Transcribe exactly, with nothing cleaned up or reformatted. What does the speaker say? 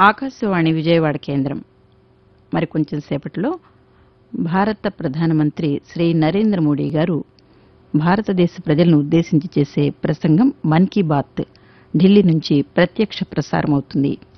ఆకాశవాణి విజయవాడ కేంద్రం. మరి కొంచెం సేపట్లో భారత ప్రధానమంత్రి శ్రీ నరేంద్ర మోడీ గారు భారతదేశ ప్రజలను ఉద్దేశించి చేసే ప్రసంగం మన్ కీ బాత్ ఢిల్లీ నుంచి ప్రత్యక్ష ప్రసారమవుతుంది.